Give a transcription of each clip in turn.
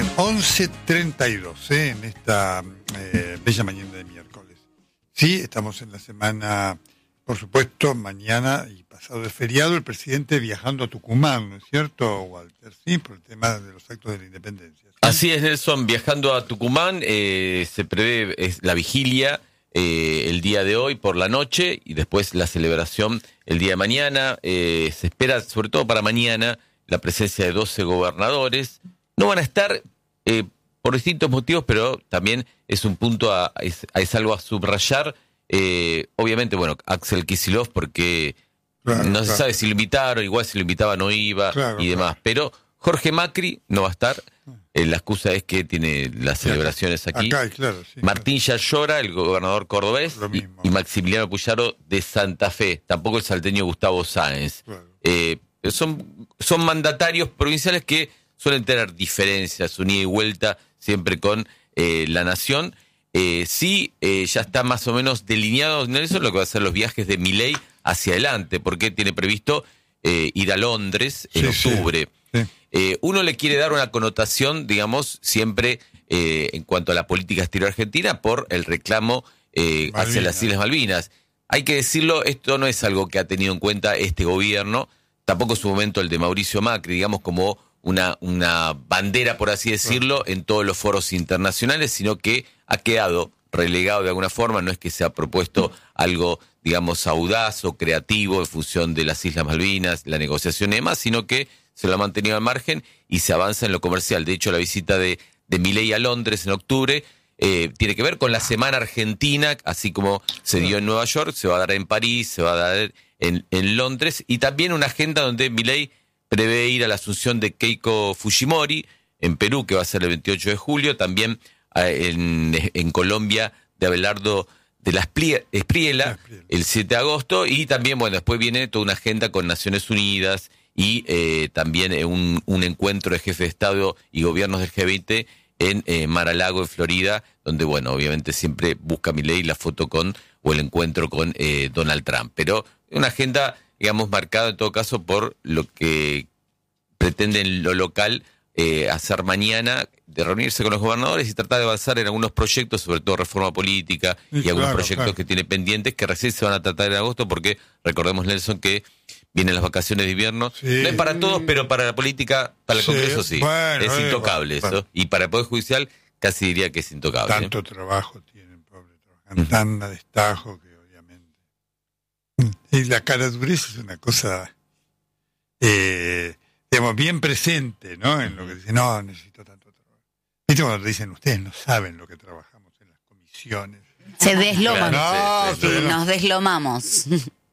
11:32, en esta bella mañana de miércoles. Sí, estamos en la semana, por supuesto, mañana y pasado de feriado, el presidente viajando a Tucumán, ¿no es cierto, Walter? Sí, por el tema de los actos de la independencia. ¿Sí? Así es, Nelson, viajando a Tucumán, se prevé la vigilia el día de hoy por la noche y después la celebración el día de mañana. Se espera, sobre todo para mañana, la presencia de 12 gobernadores. No van a estar por distintos motivos, pero también es un punto, es algo a subrayar. Obviamente, bueno, Axel Kicillof, porque no se sabe si lo invitaron, igual si lo invitaba no iba y demás. Pero Jorge Macri no va a estar. La excusa es que tiene las celebraciones aquí. Martín Yayora, el gobernador cordobés, y Maximiliano Puyaro de Santa Fe. Tampoco el salteño Gustavo Sáenz. Son mandatarios provinciales que suelen tener diferencias, un ida y vuelta siempre con la nación. Ya está más o menos delineado, Nelson, lo que va a ser los viajes de Milei hacia adelante, porque tiene previsto ir a Londres en octubre. Uno le quiere dar una connotación, digamos, siempre en cuanto a la política exterior argentina por el reclamo hacia las Islas Malvinas. Hay que decirlo, esto no es algo que ha tenido en cuenta este gobierno, tampoco en su momento el de Mauricio Macri, digamos, como una bandera, por así decirlo, en todos los foros internacionales, sino que ha quedado relegado de alguna forma. No es que se ha propuesto algo, digamos, audaz o creativo en función de las Islas Malvinas, la negociación y demás, sino que se lo ha mantenido al margen y se avanza en lo comercial. De hecho, la visita de Milei a Londres en octubre tiene que ver con la Semana Argentina, así como se dio en Nueva York, se va a dar en París, se va a dar en Londres, y también una agenda donde Milei prevé ir a la asunción de Keiko Fujimori en Perú, que va a ser el 28 de julio, también en Colombia de Abelardo de la Espriella el 7 de agosto, y también, bueno, después viene toda una agenda con Naciones Unidas y también un encuentro de jefes de Estado y gobiernos del G20 en Mar-a-Lago, en Florida, donde, bueno, obviamente siempre busca Milei la foto o el encuentro con Donald Trump. Pero una agenda, digamos, marcada en todo caso por lo que pretenden lo local hacer mañana, de reunirse con los gobernadores y tratar de avanzar en algunos proyectos, sobre todo reforma política y algunos proyectos que tiene pendientes, que recién se van a tratar en agosto, porque recordemos, Nelson, que vienen las vacaciones de invierno. No es para todos, pero para la política, para el Congreso sí. Es intocable eso. Y para el Poder Judicial casi diría que es intocable. Tanto trabajo tienen, pobre, trabajan tan a destajo que obviamente. Y la cara dureza es una cosa, digamos, bien presente, ¿no? En lo que dicen, no, necesito tanto trabajo. ¿Viste cuando te dicen, ustedes no saben lo que trabajamos en las comisiones? Se desloman. Nos deslomamos.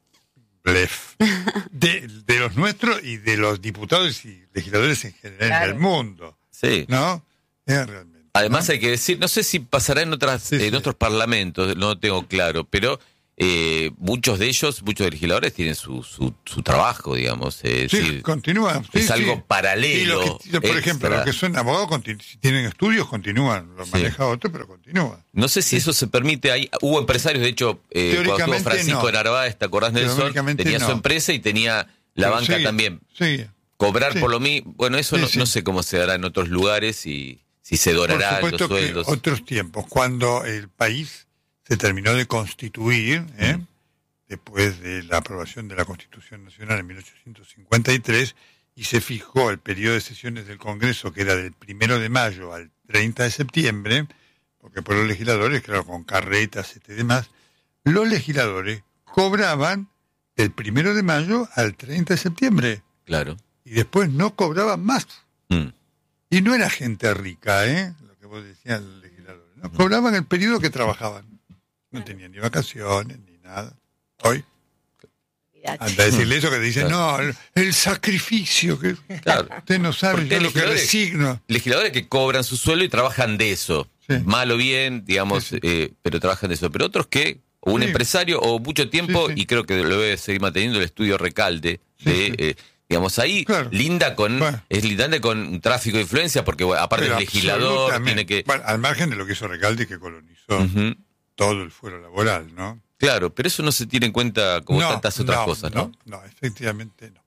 De los nuestros y de los diputados y legisladores en general del mundo. Sí. ¿No? Realmente. Además, hay que decir, no sé si pasará en otros parlamentos, no lo tengo claro, pero muchos de ellos, muchos de los legisladores tienen su trabajo, digamos. Continúan. Es algo paralelo. Por ejemplo, los que son abogados, si tienen estudios, continúan. Lo maneja otro, pero continúan. No sé si eso se permite. Hubo empresarios, de hecho, cuando estuvo Francisco de Narváez, ¿te acordás, Nelson? Tenía su empresa y tenía la banca también. Cobrar por lo mismo. Bueno, eso no sé cómo se dará en otros lugares y si se dorará los sueldos. Que otros tiempos, cuando el país se terminó de constituir, después de la aprobación de la Constitución Nacional en 1853, y se fijó el periodo de sesiones del Congreso, que era del 1 de mayo al 30 de septiembre, porque por los legisladores, claro, con carretas y demás, los legisladores cobraban del 1 de mayo al 30 de septiembre. Claro. Y después no cobraban más. Y no era gente rica, lo que vos decías, los legisladores. No cobraban el periodo que trabajaban. No tenían ni vacaciones, ni nada. Hoy, anda a decirle eso que te dicen, no, el sacrificio, que usted no sabe, yo lo que resigno. Legisladores que cobran su sueldo y trabajan de eso. Mal o bien, digamos, pero trabajan de eso. Pero otros que, o un empresario, o mucho tiempo, y creo que lo debe seguir manteniendo el estudio Recalde, digamos, ahí linda con un tráfico de influencia, porque aparte el legislador tiene que... Bueno, al margen de lo que hizo Recalde, que colonizó todo el fuero laboral, ¿no? Claro, pero eso no se tiene en cuenta como tantas otras cosas, ¿no? No, efectivamente no.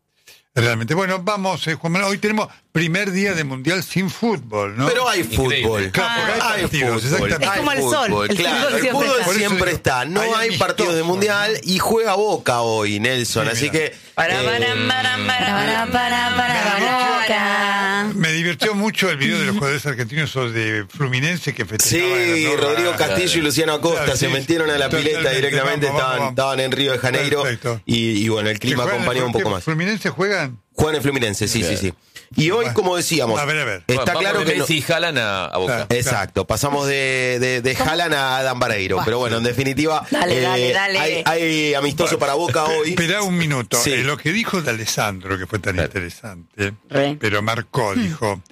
Realmente. Bueno, vamos, Juan Manuel. Hoy tenemos primer día de Mundial sin fútbol, ¿no? Pero hay Increíble. fútbol. Claro, porque hay partidos, fútbol. exactamente. Es como el sol, el Claro, fútbol el siempre fútbol está. siempre Por eso está. No hay hay partidos de amistosos, Mundial ¿no? y juega Boca hoy, Nelson. Sí, así mira. que... Boca. Me divirtió mucho el video de los jugadores argentinos o de Fluminense que festejaban. Sí, ¿no? Rodrigo Castillo y Luciano Acosta Claro, se sí, metieron a la pileta totalmente. directamente, Vamos. estaban en Río de Janeiro Perfecto. y bueno, el clima ¿Que juegan acompañó un en poco más. ¿Fluminense juegan? Juegan en Fluminense, sí. Y hoy, Bueno. como decíamos, A ver. está Vamos claro de que... Messi y Haaland a Boca. Claro. Exacto, pasamos de Haaland a Adam Bareiro, pero bueno, en definitiva Dale. hay amistoso para Boca hoy. Espera un minuto. Sí. Lo que dijo de Alessandro, que fue tan interesante, Re. pero marcó, dijo,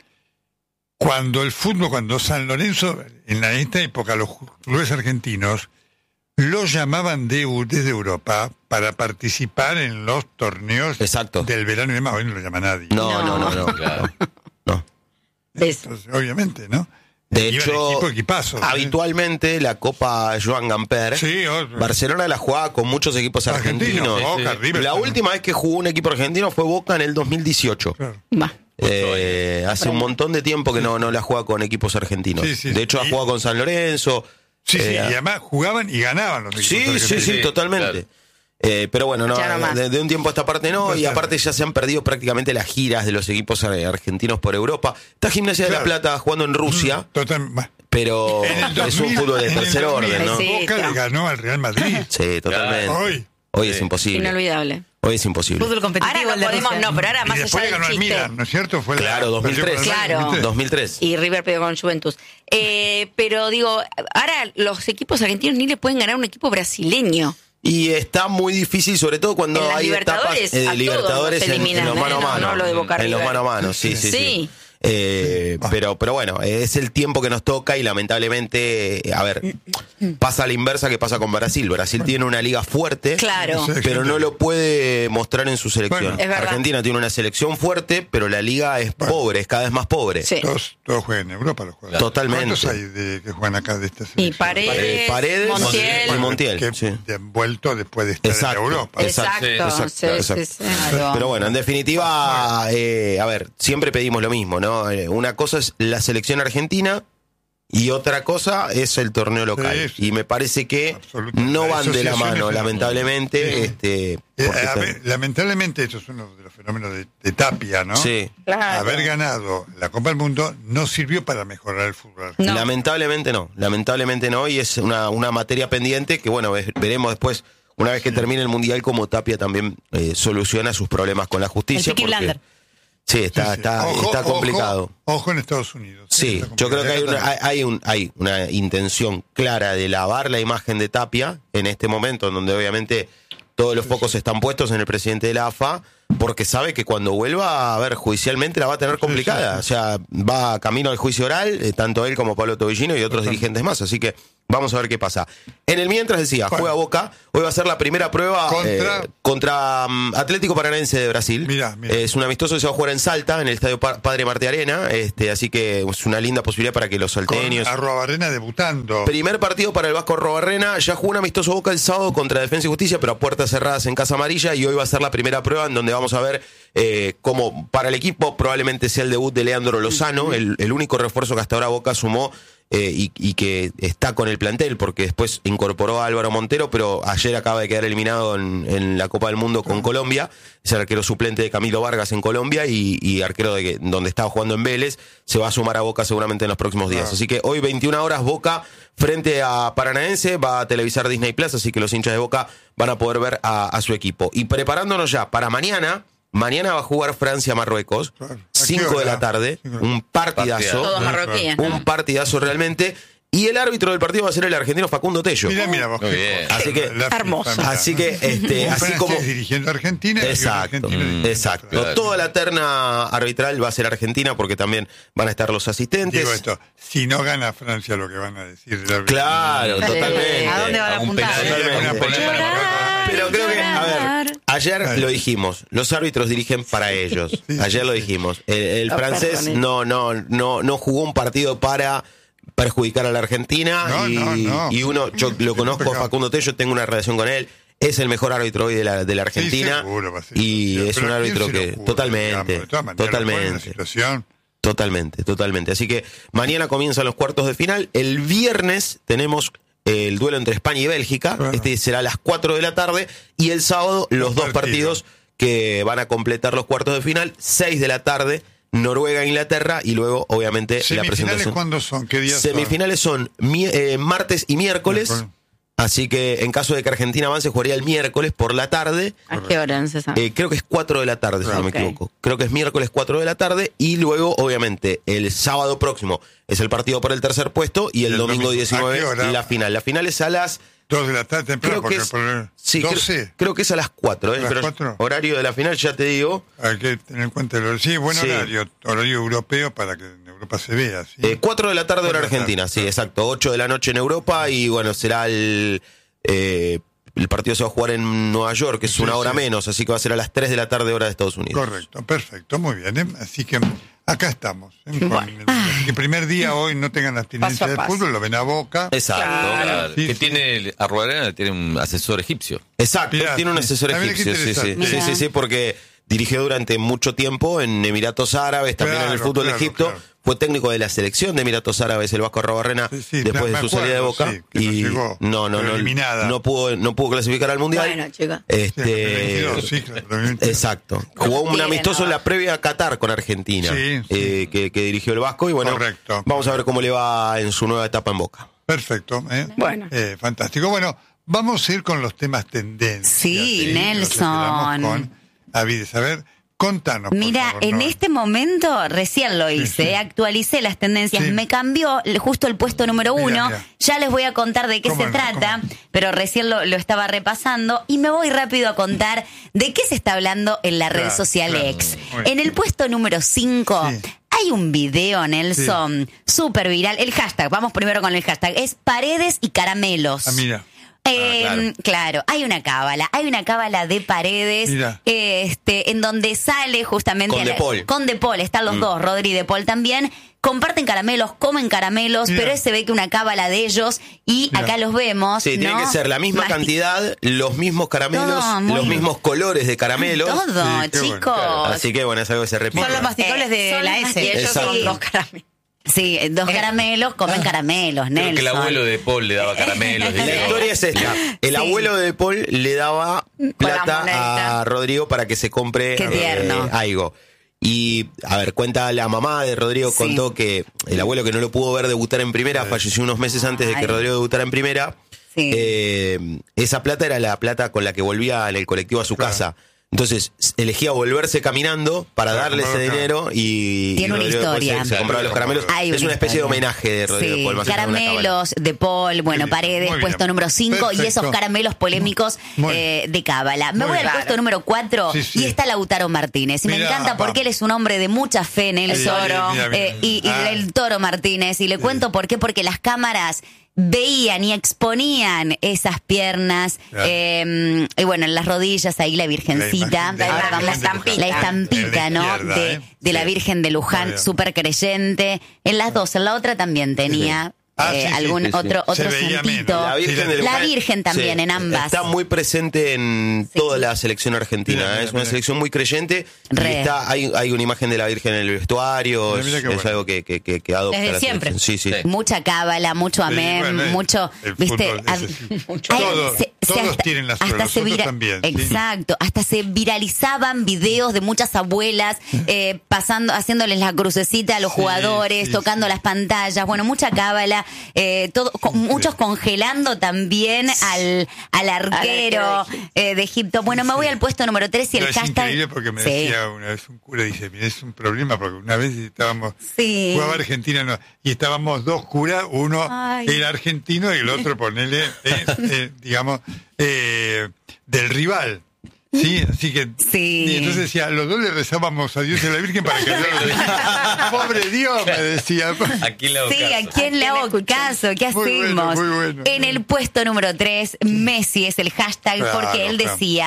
cuando San Lorenzo, en esta época, los clubes argentinos los llamaban desde Europa para participar en los torneos Exacto. del verano y demás. Hoy no lo llama nadie. No. Claro. No. Entonces, obviamente, ¿no? De Iban hecho, equipazos, ¿eh? habitualmente la Copa Joan Gamper, Sí, Barcelona la jugaba con muchos equipos argentinos. Boca, River. La última vez que jugó un equipo argentino fue Boca en el 2018. Claro. Va. Hace un montón de tiempo que no la juega con equipos argentinos. Sí. De hecho, ha jugado con San Lorenzo. Sí, y además jugaban y ganaban los equipos Sí, argentinos. totalmente. Pero bueno, no, Ya no más. de un tiempo a esta parte no, y Claro. aparte ya se han perdido prácticamente las giras de los equipos argentinos por Europa. Está Gimnasia de La Claro. Plata jugando en Rusia, Bueno, pero en el es un 2000, fútbol de en el tercer 2000, orden, ¿no? Sí, Boca claro. le ganó al Real Madrid. Sí, totalmente. Hoy. Es imposible. Inolvidable. Hoy es imposible. Fútbol competitivo. Ahora el no de podemos, Rusia. no, pero ahora Y más después allá le ganó del al chiste. Milan, ¿no es cierto? Fue Claro, 2003. Claro. 2003. Y River perdió con Juventus. Pero digo, ahora los equipos argentinos ni le pueden ganar a un equipo brasileño. Y está muy difícil, sobre todo cuando En las hay Libertadores, etapas de a todos Libertadores los eliminan, en los mano a no, mano. no lo de Boca en los River. mano a mano, sí. Sí. Pero bueno, es el tiempo que nos toca y lamentablemente, a ver, pasa a la inversa que pasa con Brasil. Brasil tiene una liga fuerte, Claro. Sí. pero no lo puede mostrar en su selección. Bueno. Es verdad. Argentina tiene una selección fuerte, pero la liga es pobre, es cada vez más pobre. Sí. Todos juegan en Europa los jugadores. Totalmente. ¿Cuántos hay que juegan acá de esta Y selección? Paredes, Montiel. y Montiel, que sí. han vuelto después de estar Exacto. en Europa. Exacto. Exacto. Sí. Pero bueno, en definitiva, a ver, siempre pedimos lo mismo, ¿no? Una cosa es la selección argentina y otra cosa es el torneo local. Sí, sí. Y me parece que Absolutamente. no La van de la asociación mano, es- lamentablemente. Porque lamentablemente, esto es uno de los fenómenos de Tapia, ¿no? sí, Claro. Haber ganado la Copa del Mundo no sirvió para mejorar el fútbol argentino. No. lamentablemente no, y es una materia pendiente que, bueno, veremos después, una vez que termine el Mundial, cómo Tapia también soluciona sus problemas con la justicia. El Peaky porque- Blinders. Sí, está Ojo, está complicado. Ojo en Estados Unidos. Sí, Está yo creo que complicado. hay una intención clara de lavar la imagen de Tapia en este momento, en donde obviamente todos los focos están puestos en el presidente de la AFA, porque sabe que cuando vuelva, a ver, judicialmente la va a tener complicada. sí. O sea, va camino al juicio oral, tanto él como Pablo Tobillino y otros dirigentes más. Así que vamos a ver qué pasa. En el mientras decía, Bueno. juega Boca. Hoy va a ser la primera prueba contra Atlético Paranaense de Brasil. Mirá. Es un amistoso que se va a jugar en Salta, en el estadio Padre Martí Arena. Así que es una linda posibilidad para que los Con salteños. Arrobarrena debutando. Primer partido para el Vasco Arrobarrena. Ya jugó un amistoso Boca el sábado contra Defensa y Justicia, pero a puertas cerradas en Casa Amarilla. Y hoy va a ser la primera prueba en donde vamos a ver cómo para el equipo probablemente sea el debut de Leandro Lozano, el único refuerzo que hasta ahora Boca sumó. Y que está con el plantel, porque después incorporó a Álvaro Montero, pero ayer acaba de quedar eliminado en la Copa del Mundo con Colombia. Es el arquero suplente de Camilo Vargas en Colombia y arquero donde estaba jugando en Vélez. Se va a sumar a Boca seguramente en los próximos días. Así que hoy 21 horas Boca frente a Paranaense, va a televisar Disney Plus, así que los hinchas de Boca van a poder ver a su equipo. Y preparándonos ya para mañana. Mañana va a jugar Francia-Marruecos, Claro. ¿A qué 5 de hora? la tarde, 5 de la un partidazo. Todos marroquíes, ¿no? Un partidazo realmente. Y el árbitro del partido va a ser el argentino Facundo Tello. Mira vos. Muy qué bien. cosa. Así que- Hermoso. FIFA, Así mira. que, Un así francés como. dirigiendo a Argentina. y un Exacto, argentino dirigiendo exacto. a Francia. Toda la terna arbitral va a ser argentina porque también van a estar los asistentes. Digo esto, si no gana Francia, lo que van a decir del árbitro. Claro, Sí. totalmente. ¿A dónde van a Algún apuntar? penal, Totalmente. algún penal para Marruecos. Pero creo que, a ver, ayer lo dijimos, los árbitros dirigen para ellos. Ayer lo dijimos. El No, francés perdón. no jugó un partido para perjudicar a la Argentina No. y uno, yo lo conozco a Pecado. Facundo Tello, tengo una relación con él. Es el mejor árbitro hoy de la Argentina. Sí, seguro va a ser y Pero es un ¿a quién árbitro se que le ocurre, totalmente, digamos? De todas maneras, lo pone en una situación. Totalmente. Así que mañana comienzan los cuartos de final. El viernes tenemos el duelo entre España y Bélgica. Bueno. Este será a las 4 de la tarde. Y el sábado los dos partidos que van a completar los cuartos de final. 6 de la tarde, Noruega-Inglaterra. Y luego, obviamente, la ¿Semifinales presentación. cuándo son? ¿Qué días Semifinales son martes y miércoles. Así que en caso de que Argentina avance, jugaría el miércoles por la tarde. ¿A qué hora, César? Creo que es 4 de la tarde, si no me equivoco. Creo que es miércoles 4 de la tarde. Y luego, obviamente, el sábado próximo es el partido por el tercer puesto. Y el domingo 19 la final. La final es a las 2 de la tarde, temprano, creo que porque sí, 12. creo que es a las 4. ¿A las pero 4? Horario de la final, ya te digo. Hay que tener en cuenta el horario. Sí, buen horario europeo para que en Europa se vea. ¿sí? 4 de la tarde hora 4 de la Argentina, tarde, sí, claro. exacto. 8 de la noche en Europa y bueno, será el partido se va a jugar en Nueva York, que es una hora menos, así que va a ser a las 3 de la tarde hora de Estados Unidos. Correcto, perfecto, muy bien. Así que acá estamos. El primer día hoy no tengan abstinencia Paso a de paso. fútbol, lo ven a Boca. Exacto. Claro, Sí, que sí. tiene Arruabarrena tiene un asesor egipcio. Exacto, Mirá, tiene un asesor a ver, qué egipcio, interesante. sí, porque dirigió durante mucho tiempo en Emiratos Árabes, también en el fútbol de Egipto. Claro. Fue técnico de la selección de Emiratos Árabes, el Vasco Arruabarrena, Sí, después me de su salida de acuerdo, Boca. sí, que y no llegó, eliminada. no pudo clasificar al Mundial. Bueno, chica. Sí, claro, Exacto. Jugó un Sí, amistoso no. en la previa a Qatar con Argentina, Sí, sí. que dirigió el Vasco. Y bueno, Correcto. vamos a ver cómo le va en su nueva etapa en Boca. Perfecto. Bueno. Fantástico. Bueno, vamos a ir con los temas tendencias. Sí, Nelson. Nos quedamos con Avides. A ver, contanos. por Mira, favor, en ¿no? este momento recién lo hice, sí. actualicé las tendencias, Sí. me cambió justo el puesto número Mira, 1, mira. ya les voy a contar de qué ¿Cómo se no? trata, ¿Cómo? pero recién lo estaba repasando y me voy rápido a contar de qué se está hablando en la red Claro, social claro. X. Muy bien. En el puesto número 5... Sí. Hay un video, Nelson, súper viral. El hashtag, vamos primero con el hashtag, es Paredes y Caramelos. Ah, mira. Claro, hay una cábala de Paredes, Mira. en donde sale justamente Con De Paul. con De Paul, están los dos, Rodri y De Paul también, comparten caramelos, comen caramelos, Mira. pero se ve que una cábala de ellos y Mira. acá los vemos. Sí, tiene ¿no? que ser la misma Masti- cantidad, los mismos caramelos, Todo, muy los bien. mismos colores de caramelos. Todo, Sí, qué bueno, chicos. claro. Así que bueno, es algo que se repite. Son los masticables de son la los S. masticables. Ellos Exacto. son los caramelos. Sí, dos caramelos, comen caramelos, Creo Nelson. que el abuelo de Paul le daba caramelos. La dice, historia es esta. El Sí. abuelo de Paul le daba plata monedita. a Rodrigo para que se compre Qué tierno. algo. Y, a ver, cuenta la mamá de Rodrigo, Sí. contó que el abuelo que no lo pudo ver debutar en primera falleció unos meses antes de que Ay. Rodrigo debutara en primera. Sí. Esa plata era la plata con la que volvía en el colectivo a su Claro. casa. Entonces elegía volverse caminando para Claro, darle ese claro. dinero y Tiene una Rodrigo después historia. se compraba los caramelos. Hay Es una especie de historia. homenaje de Rodrigo Sí, Paul, más allá de una cábala. caramelos de Paul, bueno, Sí, Paredes, muy bien. puesto número 5 y esos Perfecto. caramelos polémicos Muy de cábala. Me Muy voy al bien. puesto número 4 Sí, sí. y está Lautaro Martínez. Y me Mirá, encanta porque vamos. él es un hombre de mucha fe en el Sí, Toro mira, mira. y Ah. el Toro Martínez. Y le cuento por qué, porque las cámaras veían y exponían esas piernas Claro. y bueno, en las rodillas ahí la virgencita. imagen de Ahora la vamos Virgen de Luján. la estampita, En la ¿no? izquierda, de la Sí. Virgen de Muy Luján, bien. súper creyente. En las dos, en la otra también tenía Ah, sí, sí, algún sí, sí. otro Se veía santito. menos. La Virgen, Sí, de La Luján, Virgen también, sí, en ambas. Está muy presente en Sí. toda la selección argentina. Mira, mira, es una mira. selección muy creyente. Y Re. hay una imagen de la Virgen en el vestuario. Mira, mira es qué bueno. algo que adopta Desde la siempre. selección. Sí, sí. Sí. Mucha cábala, mucho amén, bueno, mucho, el viste, fútbol, ese sí. ay, Todos tienen la suerte, nosotros también, sí. Exacto, hasta se viralizaban videos de muchas abuelas haciéndoles la crucecita a los Sí, jugadores, sí, tocando sí. las pantallas, bueno, mucha cábala, muchos congelando también al arquero de Egipto. Bueno, me voy al puesto número 3 y el No, es hashtag. increíble porque me Sí. decía una vez un cura, dice, mira, es un problema porque una vez estábamos, Sí. jugaba Argentina y estábamos dos curas, uno Ay. era argentino y el otro ponele, digamos, del rival. Sí, así que Sí. y entonces decía, los dos le rezábamos a Dios y a la Virgen para que pobre Dios, me decía. ¿A quién le hago Sí, caso? ¿a quién le hago caso? ¿Qué Muy bueno, hacemos? muy bueno. En el puesto número 3, Messi es el hashtag Claro, porque él claro. decía,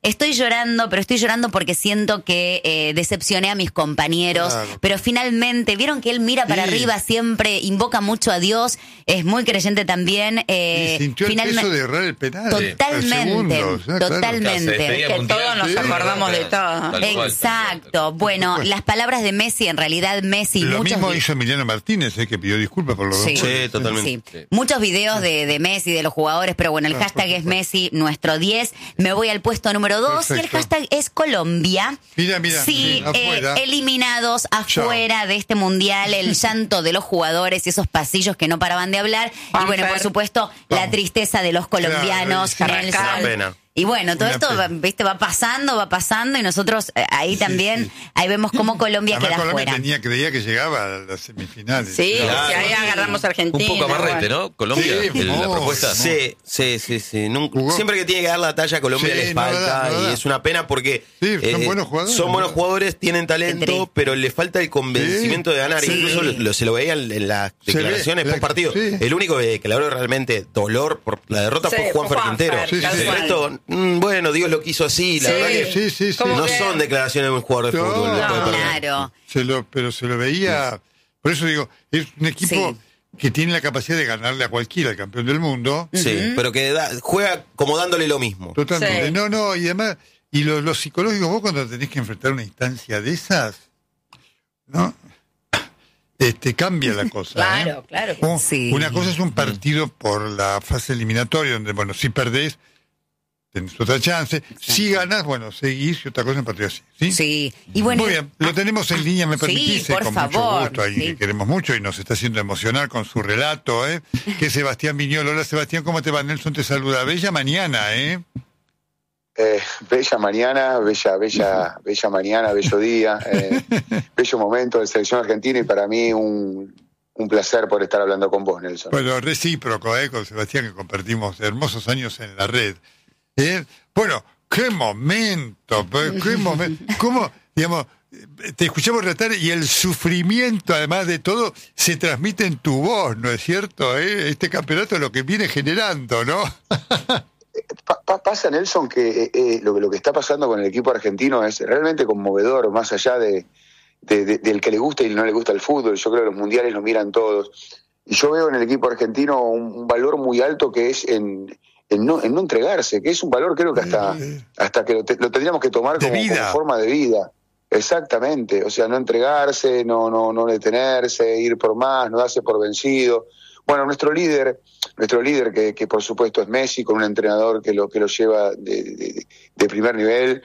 estoy llorando, pero estoy llorando porque siento que decepcioné a mis compañeros, Claro. pero finalmente, vieron que él mira para Sí. arriba siempre, invoca mucho a Dios, es muy creyente también. Y sintió el peso de errar el penal. Totalmente, al segundo, totalmente. Que todos nos acordamos de todo. Exacto. Bueno, las palabras de Messi, en realidad Messi... Lo muchos mismo vi- hizo Emiliano Martínez, que pidió disculpas por los Sí. dos goles. Sí, totalmente. Sí. Muchos videos de Messi, de los jugadores, pero bueno, el Ah, hashtag por es supuesto. Messi, nuestro 10. Me voy al puesto número 2 y el Perfecto. hashtag es Colombia. Mira, Sí, afuera. eliminados afuera de este mundial, el llanto de los jugadores y esos pasillos que no paraban de hablar. Y bueno, Juanfer. por supuesto, la Vamos. tristeza de los colombianos. Claro, sí, Nelson. una pena. Y bueno, todo Una esto pena. viste va pasando y nosotros ahí Sí, también, sí. ahí vemos cómo Colombia Además, queda Colombia fuera. creía que llegaba a las semifinales. Sí, Claro. si ahí agarramos a Argentina. Un poco amarrete, bueno. ¿no? Colombia, Sí, la no, propuesta. Sí. Jugó. Siempre que tiene que dar la talla a Colombia Sí, les no falta da, no da. y es una pena porque Sí, son buenos jugadores, son ¿no? buenos jugadores, tienen talento, Entre- pero le falta el convencimiento de ganar. Sí. Incluso se lo veía en las Se ve, declaraciones post partido. sí. El único que declaró realmente dolor por la derrota Sí, fue Juanfer fue Quintero. Juanfer, Sí, tal El cual. resto, bueno, Dios lo quiso así. La Sí. verdad que Sí, sí, sí. ¿Cómo no que? son declaraciones de un jugador de No, fútbol. después de perder. Claro. Pero se lo veía. Por eso digo, es un equipo Sí. que tiene la capacidad de ganarle a cualquiera, al campeón del mundo. Sí, pero que juega como dándole lo mismo. Totalmente. Sí. No, y además, y lo psicológico, vos cuando tenés que enfrentar una instancia de esas, ¿no? Cambia la cosa. Claro, claro. Sí. Una cosa es un partido por la fase eliminatoria, donde, bueno, si perdés, tenés otra chance. Si ganás, bueno, seguís, y otra cosa en partido así. ¿Sí? Sí. Y bueno, Muy bien, lo tenemos en línea, me Sí, permitís, por con mucho favor, gusto, alguien sí. que queremos mucho y nos está haciendo emocionar con su relato, que es Sebastián Viñolo. Hola Sebastián, ¿cómo te va? Nelson te saluda. Bella mañana, Bella mañana, bella mañana, bello día, bello momento de selección argentina y para mí un placer por estar hablando con vos, Nelson. Bueno, recíproco, con Sebastián, que compartimos hermosos años en la red. Bueno, qué momento, cómo, digamos, te escuchamos relatar y el sufrimiento, además de todo, se transmite en tu voz, ¿no es cierto? Este campeonato es lo que viene generando, ¿no? Pasa, Nelson, que lo que está pasando con el equipo argentino es realmente conmovedor, más allá del que le gusta y no le gusta el fútbol. Yo creo que los mundiales lo miran todos. Y yo veo en el equipo argentino un valor muy alto que es en no entregarse, que es un valor creo que hasta que lo tendríamos que tomar como forma de vida. Exactamente, o sea, no entregarse, no detenerse, ir por más, no darse por vencido. Bueno, nuestro líder que por supuesto es Messi, con un entrenador que lo lleva de primer nivel.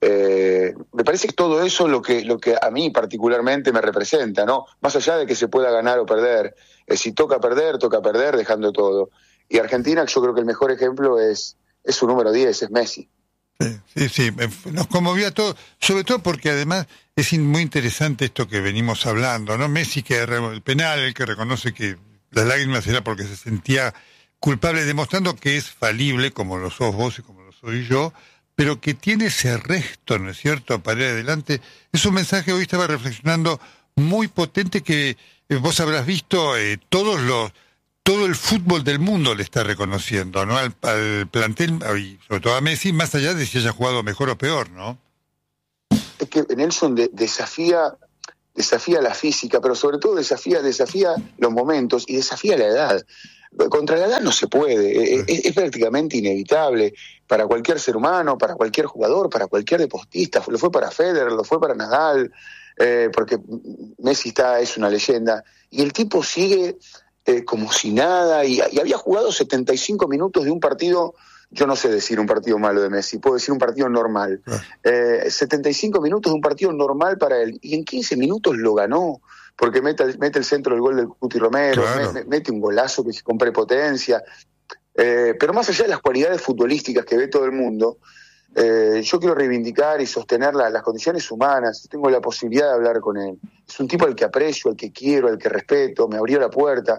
Me parece que todo eso lo que a mí particularmente me representa, ¿no? Más allá de que se pueda ganar o perder. Si toca perder, dejando todo. Y Argentina, yo creo que el mejor ejemplo es su número 10, es Messi. Sí, nos conmovió a todos, sobre todo porque además es muy interesante esto que venimos hablando, ¿no? Messi que el penal, el que reconoce que las lágrimas era porque se sentía culpable, demostrando que es falible, como lo sos vos y como lo soy yo, pero que tiene ese resto, ¿no es cierto?, para ir adelante. Es un mensaje, hoy estaba reflexionando, muy potente que vos habrás visto, todo el fútbol del mundo le está reconociendo, ¿no? Al plantel, y sobre todo a Messi, más allá de si haya jugado mejor o peor, ¿no? Es que Nelson desafía la física, pero sobre todo desafía los momentos y desafía la edad. Contra la edad no se puede, es prácticamente inevitable para cualquier ser humano, para cualquier jugador, para cualquier deportista. Lo fue para Federer, lo fue para Nadal, porque Messi es una leyenda. Y el tipo sigue como si nada, y había jugado 75 minutos de un partido. Yo no sé decir un partido malo de Messi, puedo decir un partido normal. 75 minutos de un partido normal para él, y en 15 minutos lo ganó, porque mete el centro del gol del Cuti Romero, claro. mete un golazo que con prepotencia. Pero más allá de las cualidades futbolísticas que ve todo el mundo, yo quiero reivindicar y sostener las condiciones humanas. Tengo la posibilidad de hablar con él. Es un tipo al que aprecio, al que quiero, al que respeto, me abrió la puerta.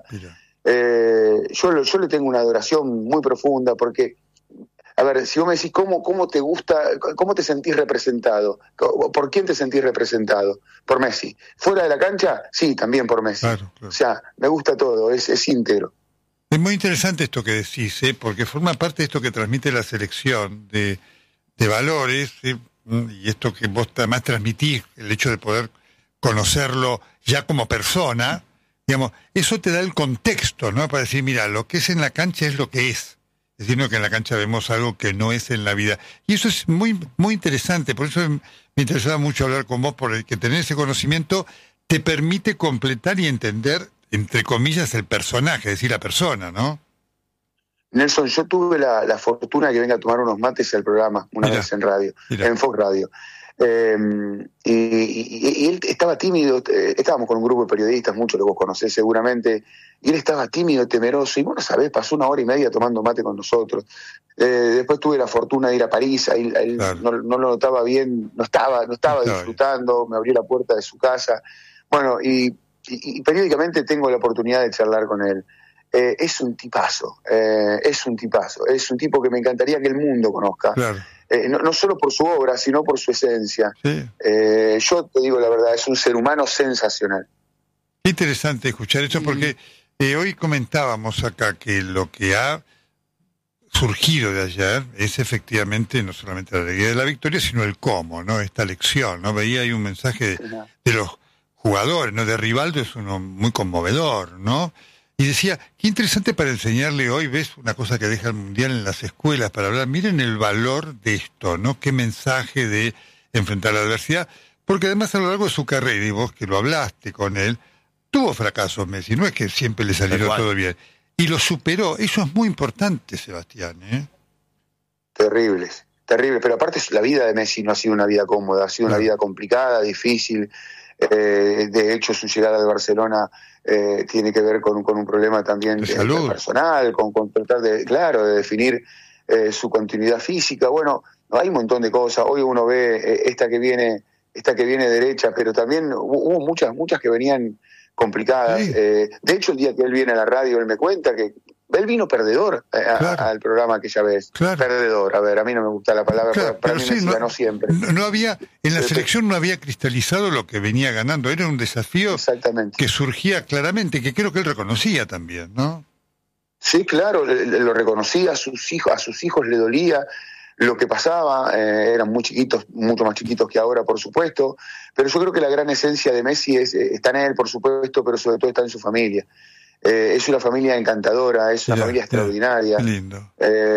Yo le tengo una adoración muy profunda porque... A ver, si vos me decís cómo te gusta, cómo te sentís representado, ¿por quién te sentís representado? Por Messi. ¿Fuera de la cancha? Sí, también por Messi. Claro. O sea, me gusta todo, es íntegro. Es muy interesante esto que decís, porque forma parte de esto que transmite la selección, de de valores, ¿sí? Y esto que vos además transmitís, el hecho de poder conocerlo ya como persona, digamos, eso te da el contexto, ¿no? Para decir, mira, lo que es en la cancha es lo que es. Es decir, no que en la cancha vemos algo que no es en la vida. Y eso es muy muy interesante, por eso me interesaba mucho hablar con vos, porque tener ese conocimiento te permite completar y entender, entre comillas, el personaje, es decir, la persona, ¿no? Nelson, yo tuve la fortuna de que venga a tomar unos mates al programa una vez en radio, en Fox Radio. Y él estaba tímido, estábamos con un grupo de periodistas, muchos que vos conocés seguramente, y él estaba tímido, temeroso, y vos no sabés, pasó 1 hora y media tomando mate con nosotros. Después tuve la fortuna de ir a París, ahí claro. no lo notaba bien, no estaba disfrutando, me abrió la puerta de su casa. Bueno, y periódicamente tengo la oportunidad de charlar con él. Es un tipazo, es un tipo que me encantaría que el mundo conozca. Claro. No solo por su obra, sino por su esencia. Sí. Yo te digo la verdad, es un ser humano sensacional. Qué interesante escuchar eso, porque hoy comentábamos acá que lo que ha surgido de ayer es efectivamente no solamente la alegría de la victoria, sino el cómo, ¿no? Esta lección, ¿no? Veía ahí un mensaje de los jugadores, ¿no? De Rivaldo es uno muy conmovedor, ¿no? Y decía, qué interesante para enseñarle hoy, ves una cosa que deja el Mundial en las escuelas para hablar, miren el valor de esto, ¿no? Qué mensaje de enfrentar la adversidad, porque además a lo largo de su carrera, y vos que lo hablaste con él, tuvo fracasos Messi, no es que siempre le saliera todo bien, y lo superó, eso es muy importante, Sebastián, ¿eh? Terribles, pero aparte la vida de Messi no ha sido una vida cómoda, ha sido una vida complicada, difícil. De hecho su llegada de Barcelona tiene que ver con un problema también personal, con tratar de definir su continuidad física. Bueno, hay un montón de cosas. Hoy uno ve esta que viene derecha, pero también hubo muchas que venían complicadas. Sí. De hecho, el día que él viene a la radio, él me cuenta que él vino perdedor al programa que ya ves. Claro. Perdedor, a ver, a mí no me gusta la palabra, para mí sí, Messi ganó siempre. No había, en la selección no había cristalizado lo que venía ganando, era un desafío que surgía claramente, que creo que él reconocía también, ¿no? Sí, claro, lo reconocía, a sus hijos le dolía lo que pasaba, eran muy chiquitos, mucho más chiquitos que ahora, por supuesto, pero yo creo que la gran esencia de Messi está en él, por supuesto, pero sobre todo está en su familia. Es una familia encantadora, es una familia extraordinaria. Lindo.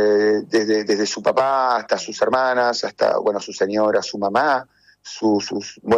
Desde su papá hasta sus hermanas, hasta su señora, su mamá, sus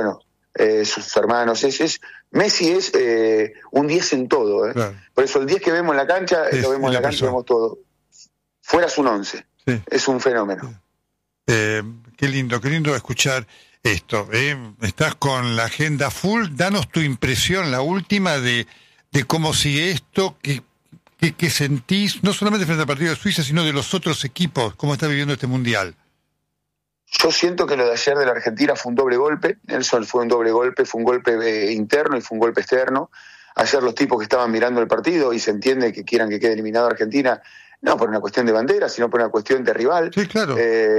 hermanos. Messi es un 10 en todo. Claro. Por eso el 10 que vemos en la cancha, lo vemos en la cancha, vemos todo. Fuera es un 11. Sí. Es un fenómeno. Qué lindo escuchar esto. Estás con la agenda full. Danos tu impresión, la última de cómo sigue esto, que sentís, no solamente frente al partido de Suiza, sino de los otros equipos, cómo está viviendo este Mundial. Yo siento que lo de ayer de la Argentina fue un doble golpe, Nelson, fue un doble golpe, fue un golpe interno y fue un golpe externo. Ayer los tipos que estaban mirando el partido, y se entiende que quieran que quede eliminado Argentina, no por una cuestión de bandera, sino por una cuestión de rival. Sí, claro.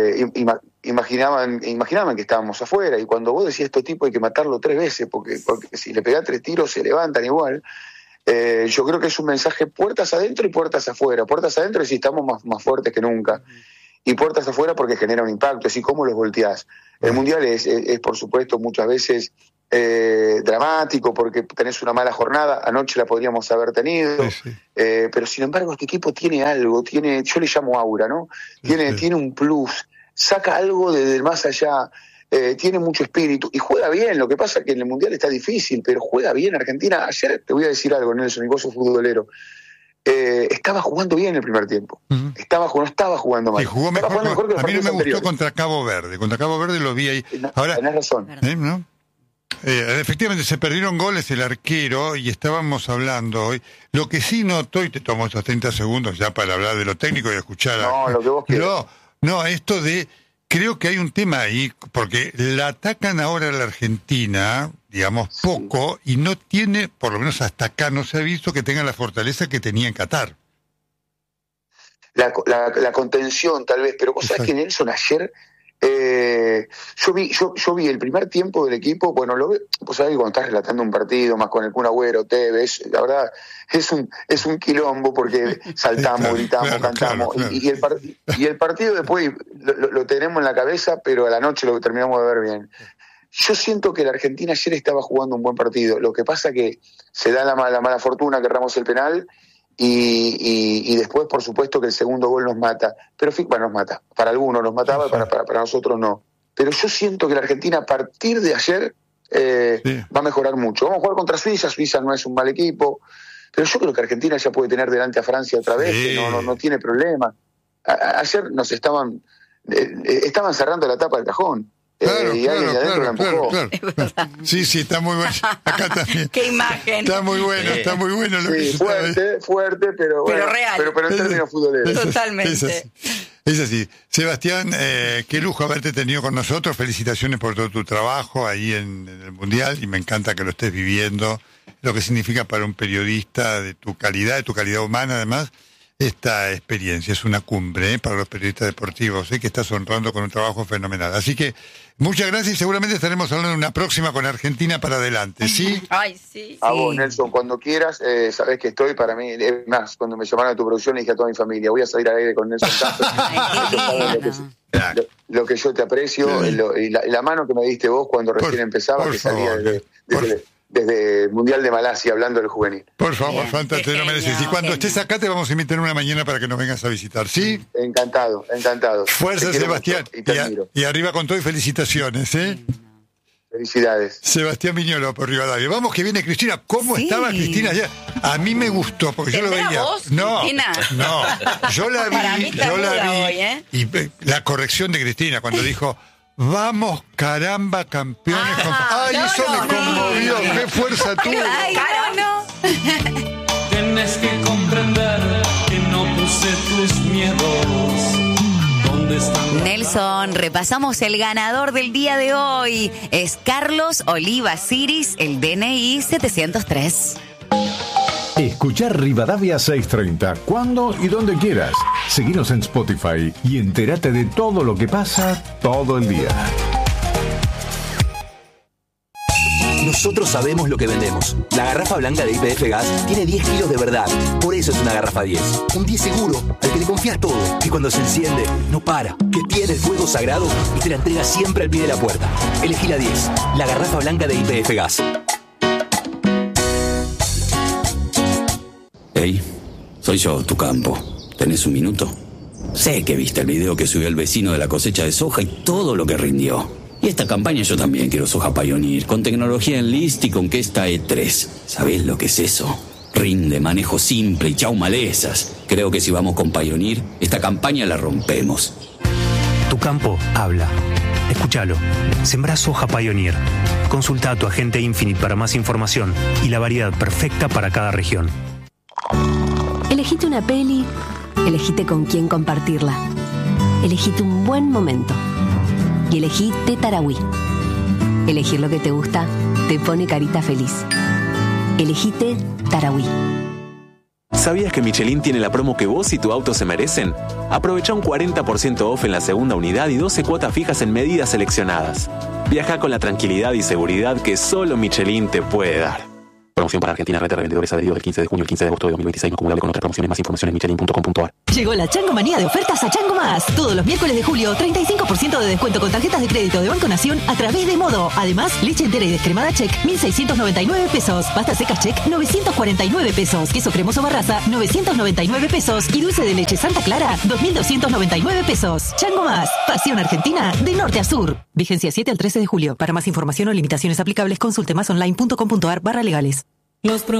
Imaginaban que estábamos afuera, y cuando vos decís estos tipos hay que matarlo 3 veces, porque si le pegás 3 tiros se levantan igual. Yo creo que es un mensaje puertas adentro y puertas afuera. Puertas adentro si estamos más fuertes que nunca, y puertas afuera porque genera un impacto, así como los volteás. El Mundial es por supuesto muchas veces dramático porque tenés una mala jornada, anoche la podríamos haber tenido, pero sin embargo este equipo tiene algo, yo le llamo aura, ¿no? Tiene un plus, saca algo desde el más allá. Tiene mucho espíritu y juega bien. Lo que pasa es que en el Mundial está difícil, pero juega bien Argentina. Ayer te voy a decir algo, Nelson, y vos sos futbolero. Estaba jugando bien el primer tiempo. No estaba jugando mal. Sí, jugó mejor, que a mí no me gustó contra Cabo Verde. Contra Cabo Verde lo vi ahí. Ahora, tenés razón. ¿No? Efectivamente se perdieron goles el arquero y estábamos hablando hoy. Lo que sí noto, y te tomo estos 30 segundos ya para hablar de lo técnico y escuchar lo que vos quieras. No, esto de... Creo que hay un tema ahí, porque la atacan ahora a la Argentina, digamos, poco, y no tiene, por lo menos hasta acá, no se ha visto que tenga la fortaleza que tenía en Qatar. La contención, tal vez, pero vos sabés que Nelson ayer Yo vi el primer tiempo del equipo, bueno, vos sabés que cuando estás relatando un partido, más con el Kun Agüero, Tevez, la verdad es un quilombo porque saltamos, gritamos, cantamos, claro. Y el partido después lo tenemos en la cabeza, pero a la noche lo terminamos de ver bien. Yo siento que la Argentina ayer estaba jugando un buen partido, lo que pasa que se da la mala fortuna que erramos el penal. Y después, por supuesto, que el segundo gol nos mata. Pero bueno, nos mata. Para algunos nos mataba, para nosotros no. Pero yo siento que la Argentina, a partir de ayer, va a mejorar mucho. Vamos a jugar contra Suiza. Suiza no es un mal equipo. Pero yo creo que Argentina ya puede tener delante a Francia otra vez, que no tiene problema. Ayer nos estaban cerrando la tapa del cajón. Y alguien de adentro la empujó. Claro. Sí, está muy bueno. Acá también. Qué imagen. Está muy bueno lo que fuerte, pero bueno, real. Pero en términos futboleros. Totalmente. Es así. Sebastián, qué lujo haberte tenido con nosotros. Felicitaciones por todo tu trabajo ahí en el Mundial, y me encanta que lo estés viviendo, lo que significa para un periodista de tu calidad humana, además. Esta experiencia es una cumbre para los periodistas deportivos, que estás honrando con un trabajo fenomenal. Así que muchas gracias y seguramente estaremos hablando de una próxima con Argentina para adelante, ¿sí? Ay, sí. A vos, Nelson, cuando quieras, sabés que estoy para mí. Es más, cuando me llamaron a tu producción, le dije a toda mi familia, voy a salir al aire con Nelson Campos. Lo que yo te aprecio, y la mano que me diste vos cuando recién empezaba, que salía desde el Mundial de Malasia, hablando del juvenil. Por favor, Fanta, te lo mereces. Y cuando estés acá te vamos a invitar una mañana para que nos vengas a visitar, ¿sí? Encantado. Fuerza, Sebastián. Y arriba con todo y felicitaciones, Felicidades. Sebastián Viñolo por Rivadavia. Vamos, que viene Cristina. ¿Cómo estaba Cristina ayer? A mí me gustó, porque yo lo veía. Vos, no, Cristina? No, yo la vi. Para mí yo la vi. Hoy, Y la corrección de Cristina, cuando dijo... Vamos, caramba, campeones. Eso me conmovió. ¡Qué fuerza tuvo! ¡Ay, no! Tienes que comprender que no puse tus miedos. ¿Dónde están? Nelson, repasamos el ganador del día de hoy. Es Carlos Oliva Ciris, el DNI 703. Escuchar Rivadavia 630 cuando y donde quieras. Seguinos en Spotify y entérate de todo lo que pasa todo el día. Nosotros sabemos lo que vendemos. La garrafa blanca de YPF Gas tiene 10 kilos de verdad. Por eso es una garrafa 10. Un 10 seguro, al que le confías todo. Que cuando se enciende, no para. Que tiene el fuego sagrado y te la entrega siempre al pie de la puerta. Elegí la 10. La garrafa blanca de YPF Gas. Hey, soy yo, tu campo. ¿Tenés un minuto? Sé que viste el video que subió el vecino de la cosecha de soja y todo lo que rindió. Y esta campaña yo también quiero soja Pioneer, con tecnología Enlist y con Questa E3. ¿Sabés lo que es eso? Rinde, manejo simple y chau malezas. Creo que si vamos con Pioneer, esta campaña la rompemos. Tu campo habla. Escúchalo. Sembrá soja Pioneer. Consulta a tu agente Infinite para más información y la variedad perfecta para cada región. Elegite una peli, elegite con quién compartirla. Elegite un buen momento. Y elegí Tarahui. Elegir lo que te gusta te pone carita feliz. Elegite Tarahui. ¿Sabías que Michelin tiene la promo que vos y tu auto se merecen? Aprovecha un 40% off en la segunda unidad y 12 cuotas fijas en medidas seleccionadas. Viaja con la tranquilidad y seguridad que solo Michelin te puede dar. Promoción para Argentina, red de revendedores adheridos del 15 de junio al 15 de agosto de 2026, no acumulable con otras promociones. Más información en michelin.com.ar. Llegó la Chango Manía de ofertas a Chango Más. Todos los miércoles de julio, 35% de descuento con tarjetas de crédito de Banco Nación a través de Modo. Además, leche entera y descremada Check, 1.699 pesos. Pasta seca Check, 949 pesos. Queso cremoso Barraza, 999 pesos. Y dulce de leche Santa Clara, 2.299 pesos. Chango Más. Pasión Argentina, de norte a sur. Vigencia 7 al 13 de julio. Para más información o limitaciones aplicables, consulte másonline.com.ar/legales.